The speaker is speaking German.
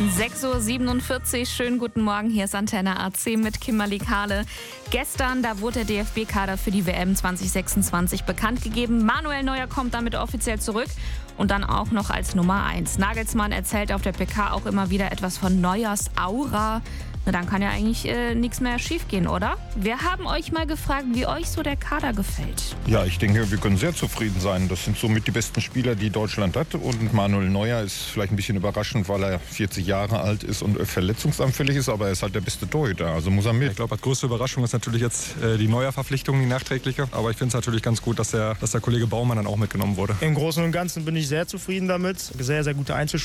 6:47 Uhr, schönen guten Morgen, hier ist Antenne AC mit Kimberly Kahle. Gestern, da wurde der DFB-Kader für die WM 2026 bekannt gegeben. Manuel Neuer kommt damit offiziell zurück und dann auch noch als Nummer 1. Nagelsmann erzählt auf der PK auch immer wieder etwas von Neuers Aura. Na, dann kann ja eigentlich nichts mehr schiefgehen, oder? Wir haben euch mal gefragt, wie euch so der Kader gefällt. Ja, ich denke, wir können sehr zufrieden sein. Das sind somit die besten Spieler, die Deutschland hat. Und Manuel Neuer ist vielleicht ein bisschen überraschend, weil er 40 Jahre alt ist und verletzungsanfällig ist. Aber er ist halt der beste Torhüter, also muss er mit. Ich glaube, die größte Überraschung ist natürlich jetzt die Neuer-Verpflichtung, die nachträgliche. Aber ich finde es natürlich ganz gut, dass der Kollege Baumann dann auch mitgenommen wurde. Im Großen und Ganzen bin ich sehr zufrieden damit. Sehr, sehr gute